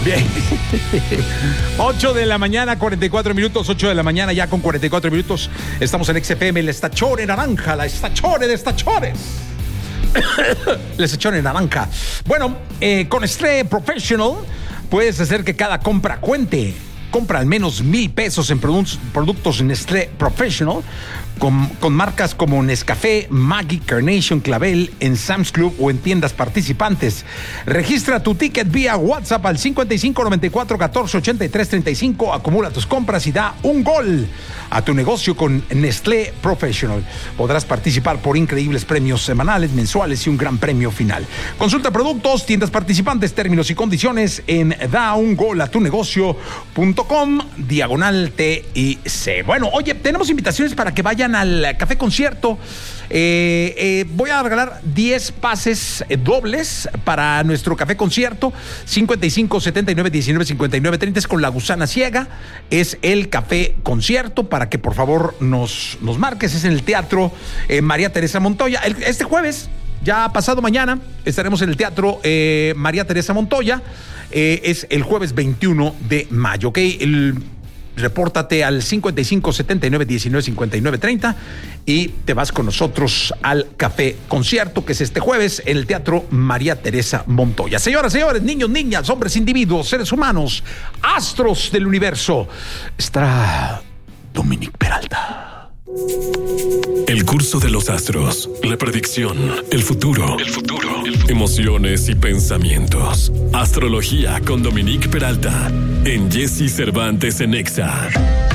Bien. 8 de la mañana, 44 minutos. 8 de la mañana, ya con 44 minutos. Estamos en XFM, el estachore naranja, la estachore de estachores. El estachore naranja. Bueno, con Nestlé Professional puedes hacer que cada compra cuente. Compra al menos $1,000 en productos Nestlé Professional con marcas como Nescafé, Maggi, Carnation, Clavel en Sam's Club o en tiendas participantes. Registra tu ticket vía WhatsApp al 55 94 14 83 35. Acumula tus compras y da un gol a tu negocio con Nestlé Professional. Podrás participar por increíbles premios semanales, mensuales y un gran premio final. Consulta productos, tiendas participantes, términos y condiciones en daungolatunnegocio.com/TIC. Bueno, oye, tenemos invitaciones para que vayan al Café Concierto. Voy a regalar 10 pases dobles para nuestro Café Concierto. 55 79 19 59 30 es con La Gusana Ciega. Es el Café Concierto para que por favor nos marques. Es en el Teatro María Teresa Montoya. Este jueves, ya pasado mañana, estaremos en el Teatro María Teresa Montoya. Es el jueves 21 de mayo, ¿ok? Repórtate al 55 79 19 59 30 y te vas con nosotros al Café Concierto, que es este jueves en el Teatro María Teresa Montoya. Señoras, señores, niños, niñas, hombres, individuos, seres humanos, astros del universo, estará Dominique Peralta. El curso de los astros, la predicción, el futuro, emociones y pensamientos. Astrología con Dominique Peralta en Jesse Cervantes en Exa.